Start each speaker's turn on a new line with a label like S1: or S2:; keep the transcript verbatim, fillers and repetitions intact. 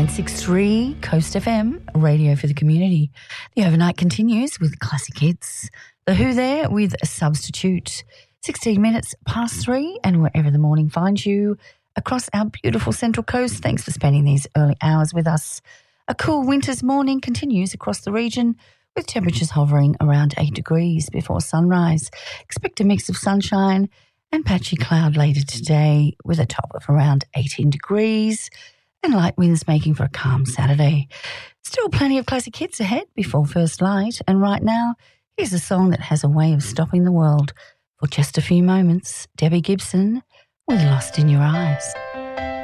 S1: nine six three Coast F M, radio for the community. The overnight continues with classic hits. The Who there with a Substitute. sixteen minutes past three, and wherever the morning finds you across our beautiful Central Coast, thanks for spending these early hours with us. A cool winter's morning continues across the region with temperatures hovering around eight degrees before sunrise. Expect a mix of sunshine and patchy cloud later today with a top of around eighteen degrees and light winds making for a calm Saturday. Still plenty of classic hits ahead before first light, and right now, here's a song that has a way of stopping the world for just a few moments. Debbie Gibson with Lost in Your Eyes.